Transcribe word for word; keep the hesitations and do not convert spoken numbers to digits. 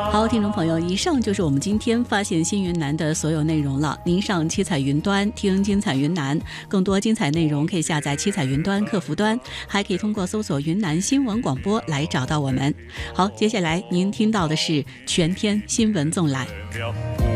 好，听众朋友，以上就是我们今天发现新云南的所有内容了。您上七彩云端听精彩云南，更多精彩内容可以下载七彩云端客服端，还可以通过搜索云南新闻广播来找到我们。好，接下来您听到的是全天新闻纵览。